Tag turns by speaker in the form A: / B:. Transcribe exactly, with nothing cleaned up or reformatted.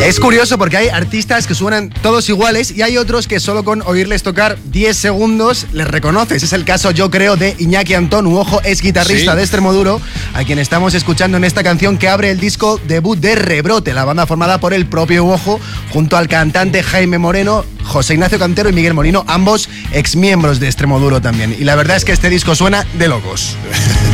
A: Es curioso porque hay artistas que suenan todos iguales y hay otros que solo con oírles tocar diez segundos les reconoces. Es el caso, yo creo, de Iñaki Antón. Uojo es guitarrista sí. de Extremoduro, a quien estamos escuchando en esta canción que abre el disco debut de Rebrote, la banda formada por el propio Uojo, junto al cantante Jaime Moreno, José Ignacio Cantero y Miguel Molino, ambos exmiembros de Extremoduro también. Y la verdad es que este disco suena de locos.